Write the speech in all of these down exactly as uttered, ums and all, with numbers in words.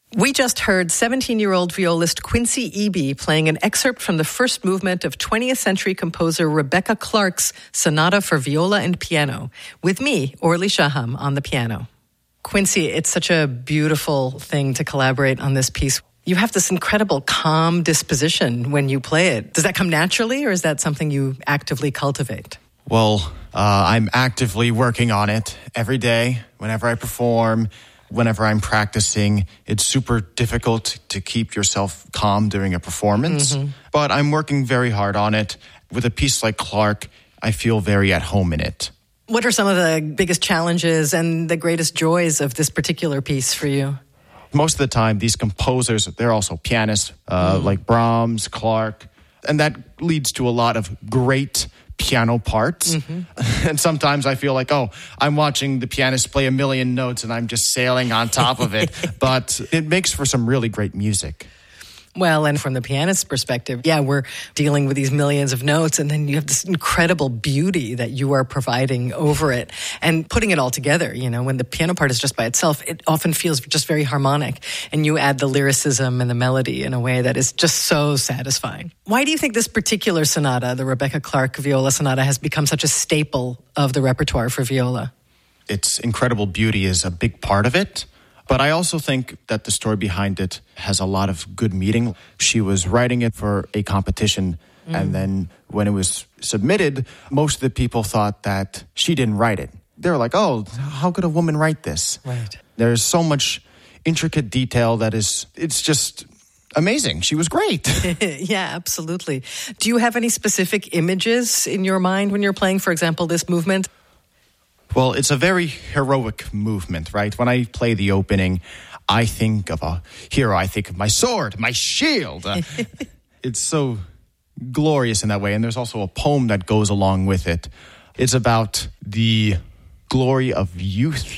We just heard seventeen-year-old violist Quincy Eby playing an excerpt from the first movement of twentieth century composer Rebecca Clark's Sonata for Viola and Piano, with me, Orly Shaham, on the piano. Quincy, it's such a beautiful thing to collaborate on this piece. You have this incredible calm disposition when you play it. Does that come naturally, or is that something you actively cultivate? Well, uh, I'm actively working on it every day, whenever I perform. Whenever I'm practicing, it's super difficult to keep yourself calm during a performance. Mm-hmm. But I'm working very hard on it. With a piece like Clark, I feel very at home in it. What are some of the biggest challenges and the greatest joys of this particular piece for you? Most of the time, these composers, they're also pianists, uh, mm. like Brahms, Clark. And that leads to a lot of great piano parts. Mm-hmm. And sometimes I feel like, oh, I'm watching the pianist play a million notes and I'm just sailing on top of it. But it makes for some really great music. Well, and from the pianist's perspective, yeah, we're dealing with these millions of notes, and then you have this incredible beauty that you are providing over it and putting it all together. You know, when the piano part is just by itself, it often feels just very harmonic, and you add the lyricism and the melody in a way that is just so satisfying. Why do you think this particular sonata, the Rebecca Clark Viola Sonata, has become such a staple of the repertoire for viola? Its incredible beauty is a big part of it. But I also think that the story behind it has a lot of good meaning. She was writing it for a competition, mm. and then when it was submitted, most of the people thought that she didn't write it. They were like, oh, how could a woman write this? Right. There's so much intricate detail that is, it's just amazing. She was great. Yeah, absolutely. Do you have any specific images in your mind when you're playing, for example, this movement? Well, it's a very heroic movement, right? When I play the opening, I think of a hero. I think of my sword, my shield. Uh, it's so glorious in that way. And there's also a poem that goes along with it. It's about the glory of youth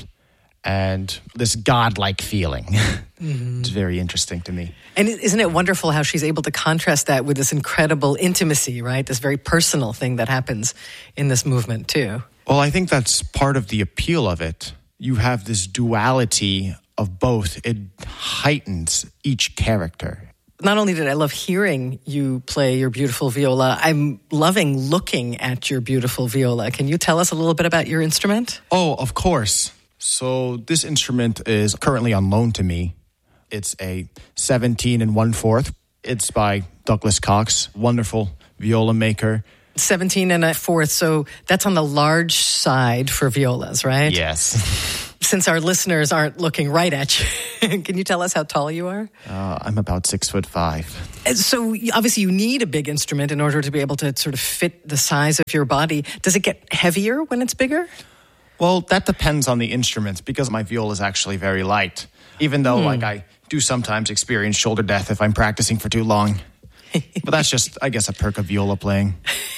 and this godlike feeling. Mm-hmm. It's very interesting to me. And isn't it wonderful how she's able to contrast that with this incredible intimacy, right? This very personal thing that happens in this movement, too. Well, I think that's part of the appeal of it. You have this duality of both. It heightens each character. Not only did I love hearing you play your beautiful viola, I'm loving looking at your beautiful viola. Can you tell us a little bit about your instrument? Oh, of course. So this instrument is currently on loan to me. It's a seventeen and one-fourth. It's by Douglas Cox, wonderful viola maker. seventeen and a fourth, so that's on the large side for violas, right? Yes. Since our listeners aren't looking right at you, can you tell us how tall you are? Uh, I'm about six foot five. So obviously you need a big instrument in order to be able to sort of fit the size of your body. Does it get heavier when it's bigger? Well, that depends on the instrument, because my viola is actually very light, even though hmm. like I do sometimes experience shoulder death if I'm practicing for too long. But that's just, I guess, a perk of viola playing.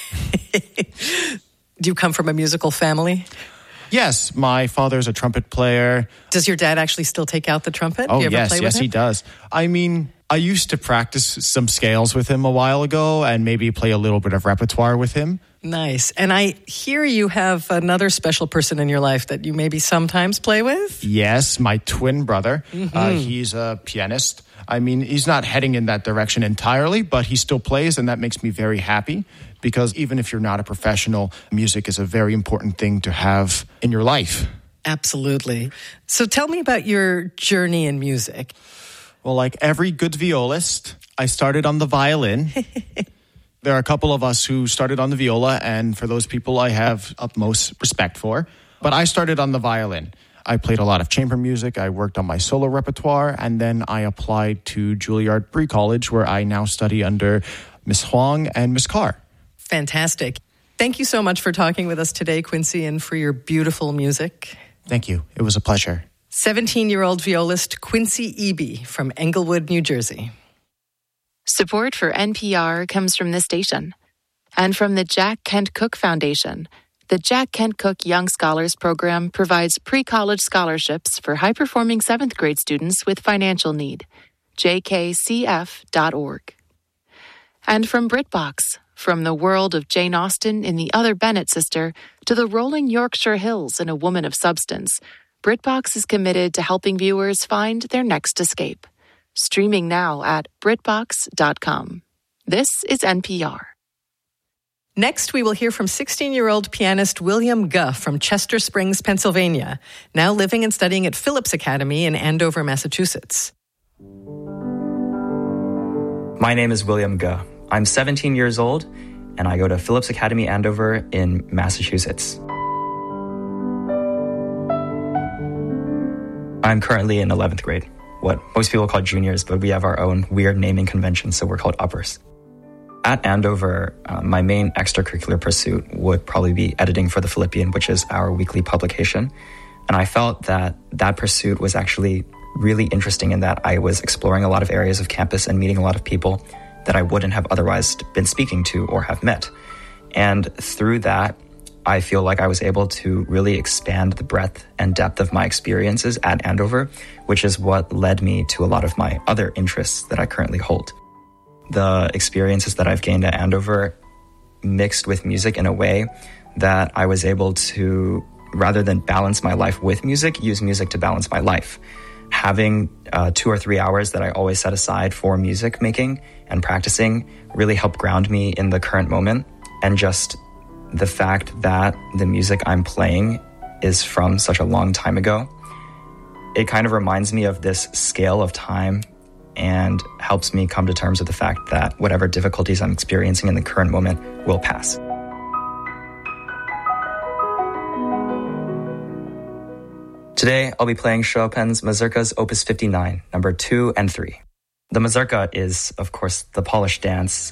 Do you come from a musical family? Yes, my father's a trumpet player. Does your dad actually still take out the trumpet? Oh, do you ever yes, play yes, with him? he does. I mean, I used to practice some scales with him a while ago and maybe play a little bit of repertoire with him. Nice. And I hear you have another special person in your life that you maybe sometimes play with? Yes, my twin brother. Mm-hmm. Uh, he's a pianist. I mean, he's not heading in that direction entirely, but he still plays, and that makes me very happy, because even if you're not a professional, music is a very important thing to have in your life. Absolutely. So tell me about your journey in music. Well, like every good violist, I started on the violin. There are a couple of us who started on the viola, and for those people I have utmost respect for. But I started on the violin. I played a lot of chamber music. I worked on my solo repertoire, and then I applied to Juilliard Pre-College, where I now study under Miss Huang and Miss Carr. Fantastic. Thank you so much for talking with us today, Quincy, and for your beautiful music. Thank you. It was a pleasure. seventeen-year-old violist Quincy Eby from Englewood, New Jersey. Support for N P R comes from this station and from the Jack Kent Cooke Foundation. The Jack Kent Cooke Young Scholars Program provides pre-college scholarships for high-performing seventh grade students with financial need. j k c f dot org. And from BritBox, from the world of Jane Austen in The Other Bennet Sister to the rolling Yorkshire Hills in A Woman of Substance, BritBox is committed to helping viewers find their next escape. streaming now at britbox dot com. This is N P R. Next, we will hear from sixteen-year-old pianist William Guh from Chester Springs, Pennsylvania, now living and studying at Phillips Academy in Andover, Massachusetts. My name is William Guh. I'm seventeen years old, and I go to Phillips Academy Andover in Massachusetts. I'm currently in eleventh grade, what most people call juniors, but we have our own weird naming convention, so we're called uppers. At Andover, uh, my main extracurricular pursuit would probably be editing for The Philippian, which is our weekly publication. And I felt that that pursuit was actually really interesting in that I was exploring a lot of areas of campus and meeting a lot of people that I wouldn't have otherwise been speaking to or have met. And through that, I feel like I was able to really expand the breadth and depth of my experiences at Andover, which is what led me to a lot of my other interests that I currently hold. The experiences that I've gained at Andover mixed with music in a way that I was able to, rather than balance my life with music, use music to balance my life. Having uh, two or three hours that I always set aside for music making and practicing really helped ground me in the current moment. And just the fact that the music I'm playing is from such a long time ago, it kind of reminds me of this scale of time and helps me come to terms with the fact that whatever difficulties I'm experiencing in the current moment will pass. Today, I'll be playing Chopin's Mazurkas Opus fifty-nine, number two and three. The mazurka is, of course, the Polish dance.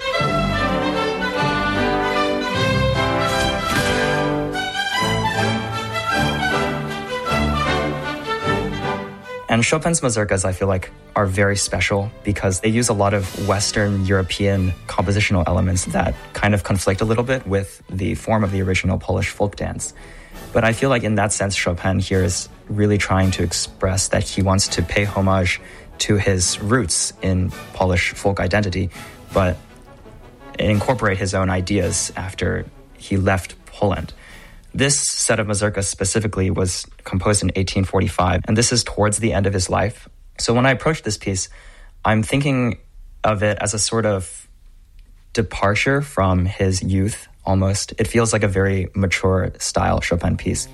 And Chopin's mazurkas, I feel like, are very special because they use a lot of Western European compositional elements that kind of conflict a little bit with the form of the original Polish folk dance. But I feel like in that sense, Chopin here is really trying to express that he wants to pay homage to his roots in Polish folk identity, but incorporate his own ideas after he left Poland. This set of mazurkas specifically was composed in eighteen forty-five, and this is towards the end of his life. So when I approach this piece, I'm thinking of it as a sort of departure from his youth, almost. It feels like a very mature style Chopin piece.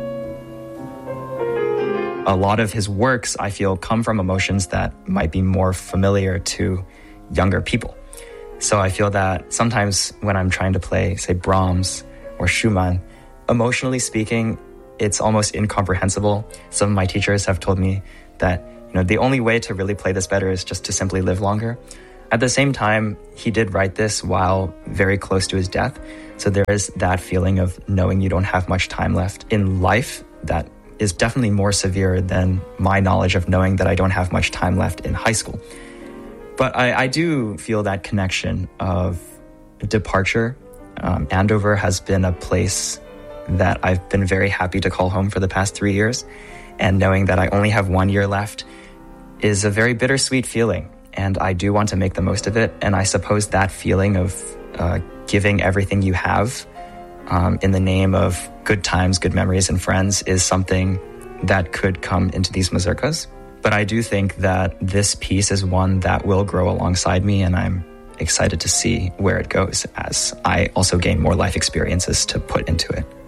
A lot of his works, I feel, come from emotions that might be more familiar to younger people. So I feel that sometimes when I'm trying to play, say, Brahms or Schumann, emotionally speaking, it's almost incomprehensible. Some of my teachers have told me that, you know, the only way to really play this better is just to simply live longer. At the same time, he did write this while very close to his death. So there is that feeling of knowing you don't have much time left in life that is definitely more severe than my knowledge of knowing that I don't have much time left in high school. But I, I do feel that connection of departure. Um, Andover has been a place that I've been very happy to call home for the past three years. And knowing that I only have one year left is a very bittersweet feeling. And I do want to make the most of it. And I suppose that feeling of uh, giving everything you have um, in the name of good times, good memories, and friends is something that could come into these mazurkas. But I do think that this piece is one that will grow alongside me, and I'm excited to see where it goes as I also gain more life experiences to put into it.